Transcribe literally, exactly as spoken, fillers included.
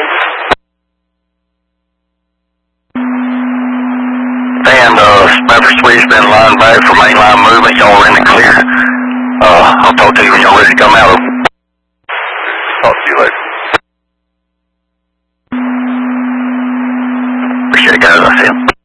And uh, Spafford Suite's been lined back for mainline movement. Y'all are in the clear. Uh, I'll talk to you when y'all ready to come out.